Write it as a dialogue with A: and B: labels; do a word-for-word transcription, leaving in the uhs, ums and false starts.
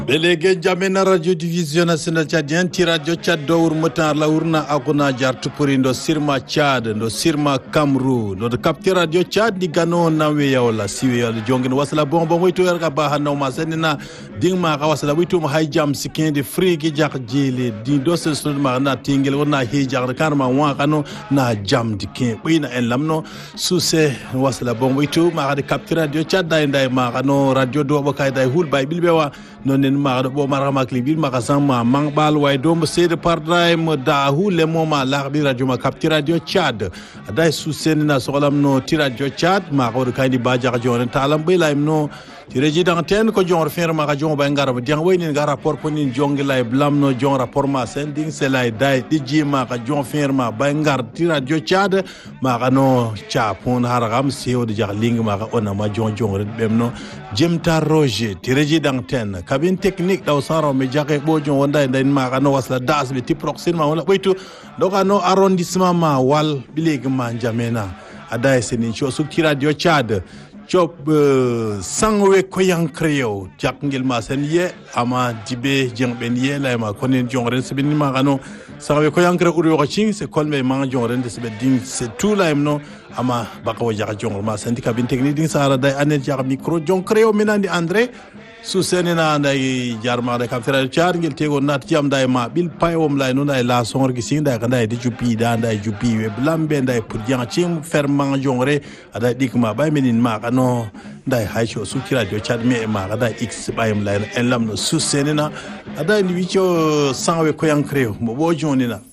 A: Belege jamena radio division national tchadien ti radio tchad dowr mutar la urna akuna jartu purindo sirma Tchad ndo sirma Cameroon ndo capte radio Tchad di gano nawe yawla siwe yawla jongin wasla bon bon wayto yarga ba hanno ma senina dingma ka wasla wayto ma hay jam sikende free gi jak jele di dosel sud ma na tingel wona he jak karma wa kano na jam dikin bina en lamno suse wasla bon wayto ma ka capte radio Tchad day day ma kano radio do ba kay day hul bay bilbewa non ma bo marama klibil ma kasama mangbal way dom sede pardray mo da hule mo ma larbi radio ma capti radio Tchad aday susen na solam no ti radio Tchad ma ko kaydi ba jaga jone talam be lay no ti reji dan ten ko jor fer ma ka jon ba ngara ba jang wayni ngara rapport ko ni jongi lay blam no jon rapport ma sen ding se lay day di ji ma ka jon fer ma ba ngar ti radio Tchad ma ka no cha pon haragam se o di jaga ling ma ka ona ma jon jon red bem no jemta roger ti reji dan ten kabin technique daw saro me jake bojo wonda nday ma ka no wasla das be ti proxima wala boytu do ka no arrondissement ma wal bileg ma jamena aday seni cho su ti radio Tchad job sangwe ko yankreo jakngel ma sen ye ama dibe jengben ye la ma konen jongren se bin ma kano sangwe ko yankre uri ko ching se kolme ma jongren de se ding se tout la no ama bakaw jaka jongol ma sen kabin technique ding sara day anet jak micro jonkreo menandi André su senena nday jarma de capture char ngel tego nat jam day ma bil payom lay no day la songor gi sinda ka day di jupi da day jupi we blambe day pour jang chim ferment jongre ada dikma bay menin ma kano day haycho su kira radio Tchad me ma ada x bayam lay en lam no su senena ada ni wicho sanwe ko yankre mo bo jonina